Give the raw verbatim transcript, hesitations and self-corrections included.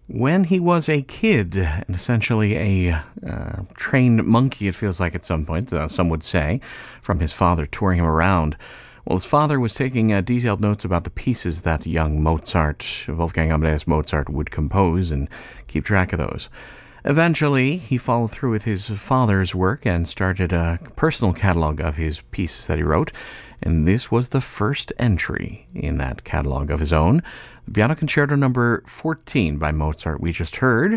When he was a kid, and essentially a uh, trained monkey, it feels like at some point, uh, some would say, from his father touring him around. Well, his father was taking uh, detailed notes about the pieces that young Mozart, Wolfgang Amadeus Mozart, would compose and keep track of those. Eventually, he followed through with his father's work and started a personal catalog of his pieces that he wrote, and this was the first entry in that catalog of his own. The Piano Concerto number fourteen by Mozart we just heard.